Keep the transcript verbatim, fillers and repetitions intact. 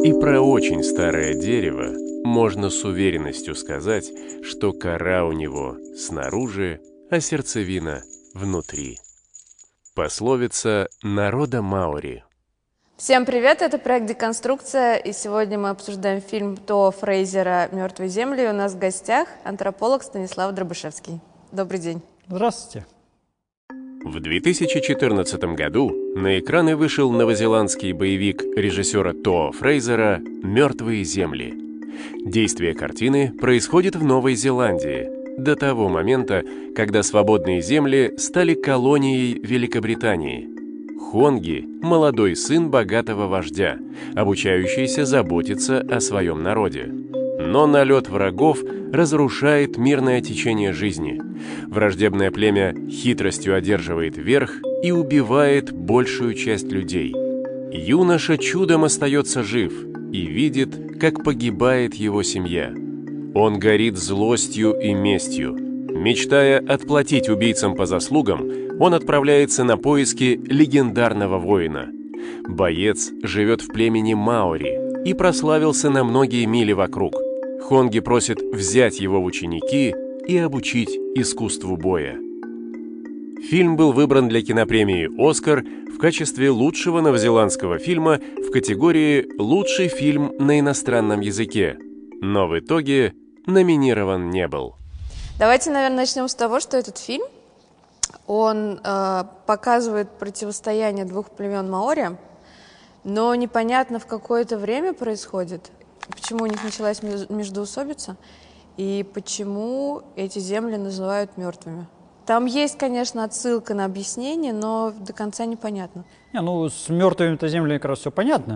И про очень старое дерево можно с уверенностью сказать, что кора у него снаружи, а сердцевина внутри. Пословица народа маори. Всем привет, это проект «Деконструкция», и сегодня мы обсуждаем фильм Тоа Фрейзера «Мертвые земли». И у нас в гостях антрополог Станислав Дробышевский. Добрый день. Здравствуйте. В две тысячи четырнадцатом году на экраны вышел новозеландский боевик режиссера Тоа Фрейзера «Мертвые земли». Действие картины происходит в Новой Зеландии, до того момента, когда свободные земли стали колонией Великобритании. Хонги – молодой сын богатого вождя, обучающийся заботиться о своем народе. Но налет врагов разрушает мирное течение жизни. Враждебное племя хитростью одерживает верх и убивает большую часть людей. Юноша чудом остается жив и видит, как погибает его семья. Он горит злостью и местью. Мечтая отплатить убийцам по заслугам, он отправляется на поиски легендарного воина. Боец живет в племени маори и прославился на многие мили вокруг. Хонги просит взять его в ученики и обучить искусству боя. Фильм был выбран для кинопремии «Оскар» в качестве лучшего новозеландского фильма в категории «Лучший фильм на иностранном языке», но в итоге номинирован не был. Давайте, наверное, начнем с того, что этот фильм, он э, показывает противостояние двух племен маори, но непонятно, в какое-то время происходит, почему у них началась междоусобица и почему эти земли называют мертвыми. Там есть, конечно, отсылка на объяснение, но до конца непонятно. Не, ну, с мертвыми-то землями как раз все понятно.